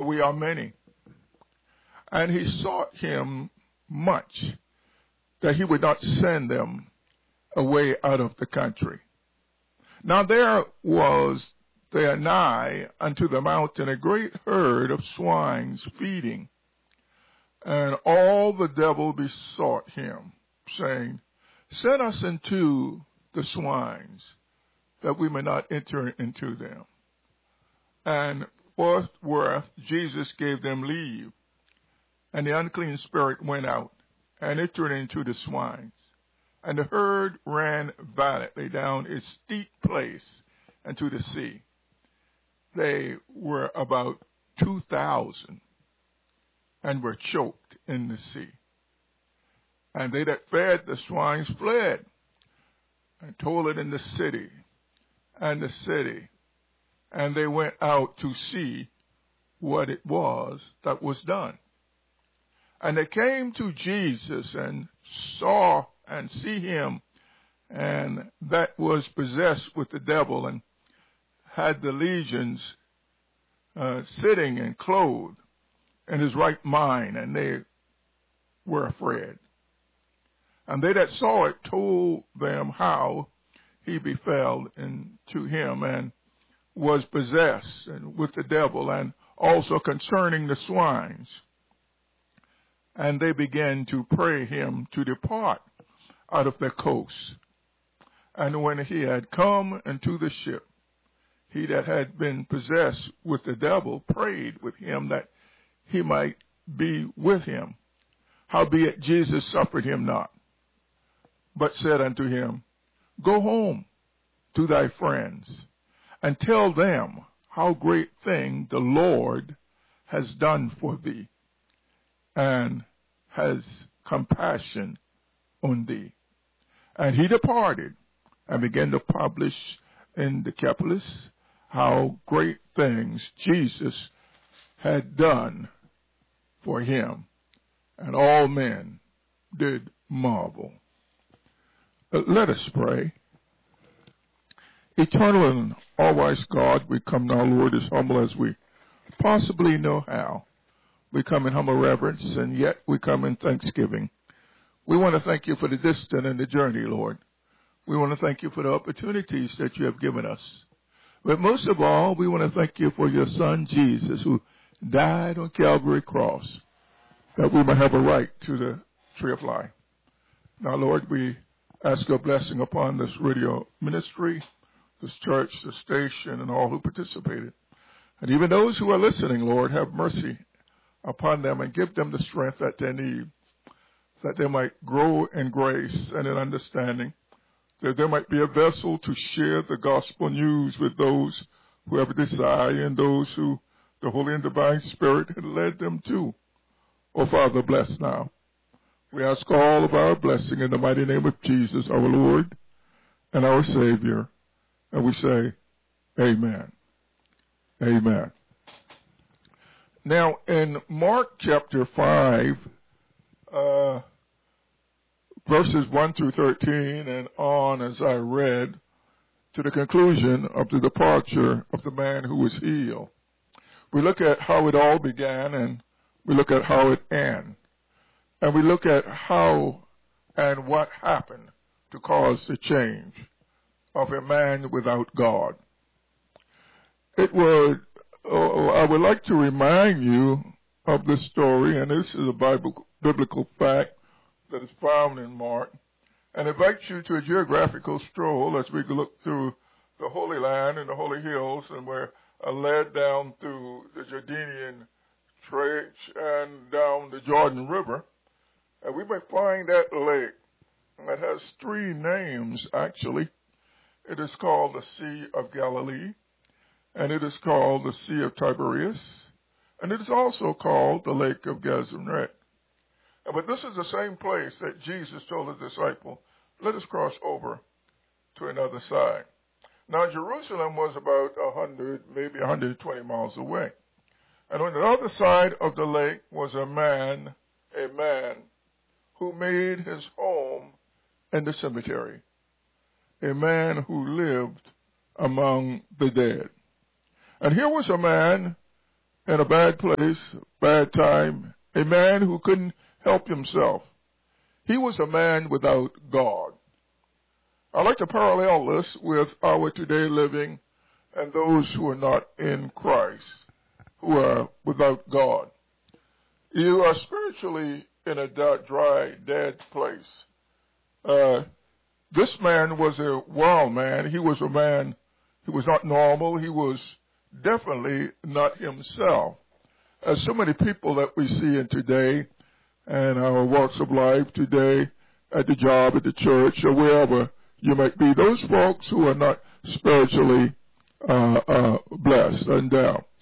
we are many. And he sought him much that he would not send them away out of the country. Now there was there nigh unto the mountain a great herd of swines feeding. And all the devil besought him, saying, Send us into the swines, that we may not enter into them. And forthwith Jesus gave them leave. And the unclean spirit went out, and entered into the swines. And the herd ran violently down a steep place into the sea. They were about 2,000, and were choked in the sea. And they that fed the swines fled, and told it in the city, and they went out to see what it was that was done. And they came to Jesus and saw and see him, and that was possessed with the devil, and had the legions sitting and clothed in his right mind, and they were afraid. And they that saw it told them how he befell into him, and was possessed with the devil, and also concerning the swines. And they began to pray him to depart out of their coast. And when he had come into the ship, he that had been possessed with the devil prayed with him that he might be with him. Howbeit Jesus suffered him not, but said unto him, Go home to thy friends, and tell them how great thing the Lord has done for thee, and has compassion on thee. And he departed, and began to publish in Decapolis how great things Jesus had done for him. And all men did marvel. Let us pray. Eternal and all-wise God, we come now, Lord, as humble as we possibly know how. We come in humble reverence, and yet we come in thanksgiving. We want to thank you for the distance and the journey, Lord. We want to thank you for the opportunities that you have given us. But most of all, we want to thank you for your Son, Jesus, who died on Calvary cross, that we might have a right to the tree of life. Now, Lord, we ask your blessing upon this radio ministry, this church, this station, and all who participated. And even those who are listening, Lord, have mercy upon them and give them the strength that they need, that they might grow in grace and in understanding, that there might be a vessel to share the gospel news with those who have a desire and those who the Holy and Divine Spirit had led them to. Oh, Father, bless now. We ask all of our blessing in the mighty name of Jesus, our Lord and our Savior. And we say, Amen. Amen. Now, in Mark chapter 5, verses 1 through 13 and on, as I read, to the conclusion of the departure of the man who was healed, we look at how it all began, and we look at how it ended. And we look at how and what happened to cause the change of a man without God. I would like to remind you of this story, and this is a biblical fact that is found in Mark, and invite you to a geographical stroll as we look through the Holy Land and the Holy Hills, and we're led down through the Jordanian Trench and down the Jordan River. And we may find that lake that has three names, actually. It is called the Sea of Galilee, and it is called the Sea of Tiberias, and it is also called the Lake of Gennesaret. But this is the same place that Jesus told his disciple, let us cross over to another side. Now, Jerusalem was about 100, maybe 120 miles away. And on the other side of the lake was a man who made his home in the cemetery, a man who lived among the dead. And here was a man in a bad place, bad time, a man who couldn't help himself. He was a man without God. I like to parallel this with our today living and those who are not in Christ, who are without God. You are spiritually in a dry, dead place. This man was a wild man. He was a man who was not normal. He was definitely not himself. As so many people that we see in today and our walks of life today, at the job, at the church, or wherever you might be, those folks who are not spiritually blessed and